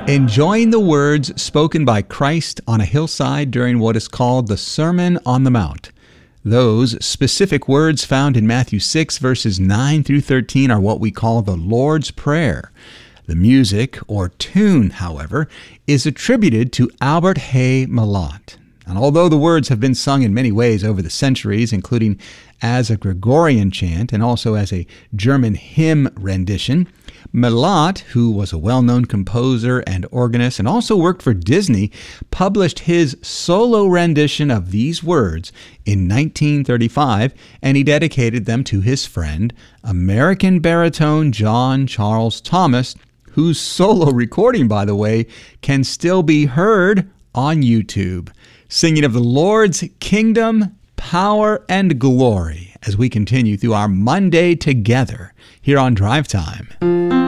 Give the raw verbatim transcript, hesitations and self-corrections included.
Enjoying the words spoken by Christ on a hillside during what is called the Sermon on the Mount. Those specific words found in Matthew six, verses nine through thirteen are what we call the Lord's Prayer. The music, or tune, however, is attributed to Albert Hay Malott. And although the words have been sung in many ways over the centuries, including as a Gregorian chant and also as a German hymn rendition, Malott, who was a well-known composer and organist and also worked for Disney, published his solo rendition of these words in nineteen thirty-five, and he dedicated them to his friend, American baritone John Charles Thomas, whose solo recording, by the way, can still be heard on YouTube, singing of the Lord's kingdom, power, and glory as we continue through our Monday together here on Drive Time.